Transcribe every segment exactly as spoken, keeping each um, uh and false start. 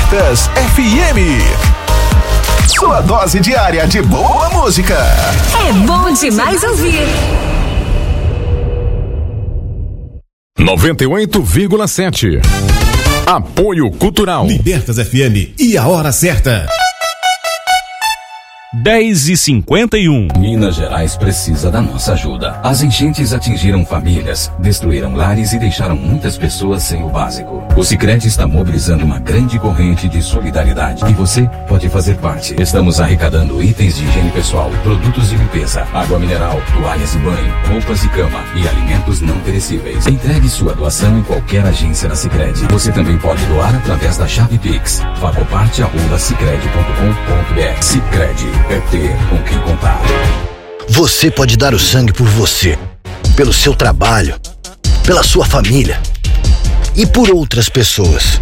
Libertas F M. Sua dose diária de boa música. É bom demais ouvir. noventa e oito vírgula sete. Apoio Cultural. Libertas F M e a hora certa. dez e cinquenta e um. Minas Gerais precisa da nossa ajuda. As enchentes atingiram famílias, destruíram lares e deixaram muitas pessoas sem o básico. O Sicredi está mobilizando uma grande corrente de solidariedade e você pode fazer parte. Estamos arrecadando itens de higiene pessoal, produtos de limpeza, água mineral, toalhas de banho, roupas de cama e alimentos não perecíveis. Entregue sua doação em qualquer agência da Sicredi. Você também pode doar através da chave Pix. Facoparte arroba sicredi ponto com ponto br. Sicredi. É ter com quem contar. Você pode dar o sangue por você, pelo seu trabalho, pela sua família e por outras pessoas.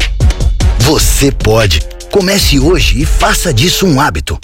Você pode. Comece hoje e faça disso um hábito.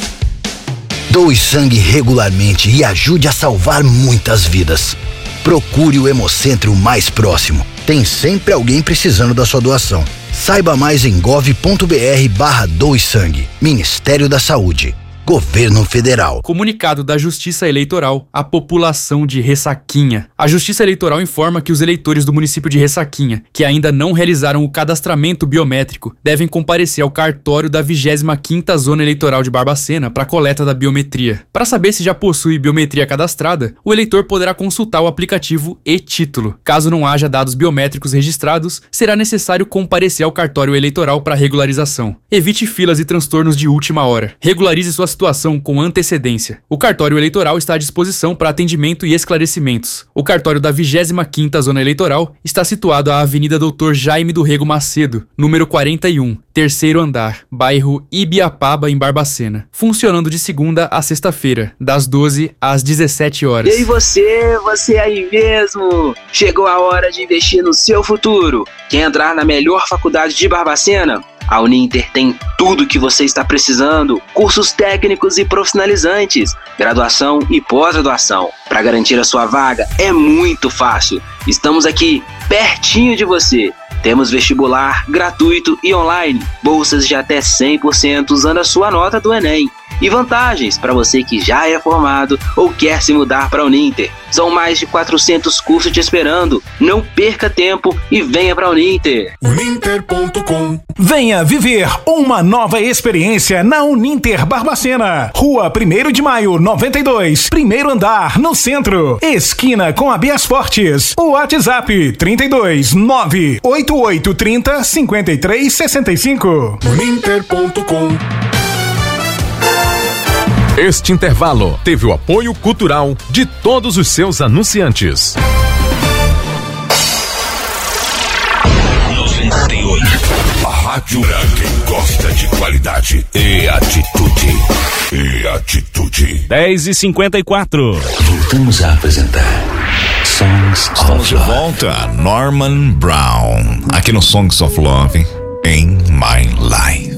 Doe sangue regularmente e ajude a salvar muitas vidas. Procure o Hemocentro mais próximo. Tem sempre alguém precisando da sua doação. Saiba mais em gov ponto br barra doe sangue. Ministério da Saúde. Governo Federal. Comunicado da Justiça Eleitoral à população de Ressaquinha. A Justiça Eleitoral informa que os eleitores do município de Ressaquinha, que ainda não realizaram o cadastramento biométrico, devem comparecer ao cartório da vigésima quinta Zona Eleitoral de Barbacena para coleta da biometria. Para saber se já possui biometria cadastrada, o eleitor poderá consultar o aplicativo e-Título. Caso não haja dados biométricos registrados, será necessário comparecer ao cartório eleitoral para regularização. Evite filas e transtornos de última hora. Regularize sua situação com antecedência. O cartório eleitoral está à disposição para atendimento e esclarecimentos. O cartório da vigésima quinta Zona Eleitoral está situado à Avenida doutor Jaime do Rego Macedo, número quarenta e um, terceiro andar, bairro Ibiapaba, em Barbacena. Funcionando de segunda a sexta-feira, das doze às dezessete horas. E aí você, você aí mesmo? Chegou a hora de investir no seu futuro. Quer entrar na melhor faculdade de Barbacena? A Uninter tem tudo o que você está precisando, cursos técnicos e profissionalizantes, graduação e pós-graduação. Para garantir a sua vaga é muito fácil. Estamos aqui pertinho de você. Temos vestibular gratuito e online, bolsas de até cem por cento usando a sua nota do Enem. E vantagens para você que já é formado ou quer se mudar para a Uninter. São mais de quatrocentos cursos te esperando. Não perca tempo e venha para a Uninter. Uninter ponto com. Venha viver uma nova experiência na Uninter Barbacena. Rua primeiro de maio, noventa e dois. Primeiro andar, no centro. Esquina com a Bias Fortes. O WhatsApp trinta e dois, nove oito oito três zero, cinco três seis cinco. Uninter ponto com. Este intervalo teve o apoio cultural de todos os seus anunciantes. noventa e oito. A rádio pra quem gosta de qualidade e atitude. E atitude. dez e cinquenta e quatro. Voltamos a apresentar Songs of Love. Estamos de volta, Norman Brown, aqui no Songs of Love, In My Life.